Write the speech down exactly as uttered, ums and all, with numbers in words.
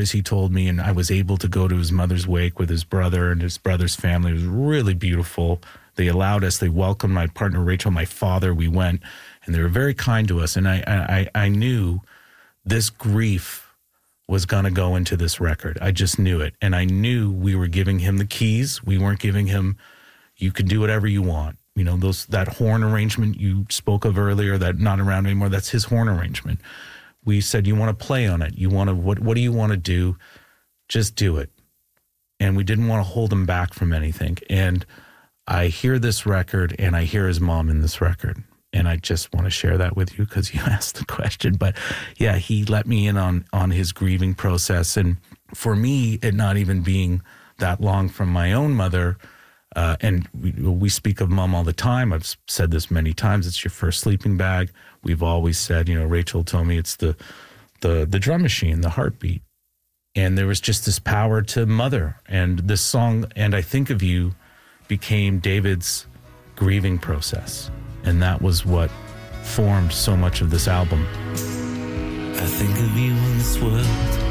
stories he told me, and I was able to go to his mother's wake with his brother and his brother's family. It was really beautiful. They allowed us, they welcomed my partner, Rachel, my father. We went, and they were very kind to us. And I, I, I knew this grief was going to go into this record. I just knew it. And I knew we were giving him the keys. We weren't giving him, you can do whatever you want. You know, those that horn arrangement you spoke of earlier, that not around anymore, that's his horn arrangement. We said, you want to play on it. You want to, what, what do you want to do? Just do it. And we didn't want to hold him back from anything. And I hear this record and I hear his mom in this record. And I just want to share that with you because you asked the question. But yeah, he let me in on, on his grieving process. And for me, it not even being that long from my own mother, uh, and we, we speak of mom all the time. I've said this many times. It's your first sleeping bag. We've always said, you know, Rachel told me it's the, the, the drum machine, the heartbeat. And there was just this power to mother. And this song, And I Think of You, became David's grieving process. And that was what formed so much of this album. I think of you in this world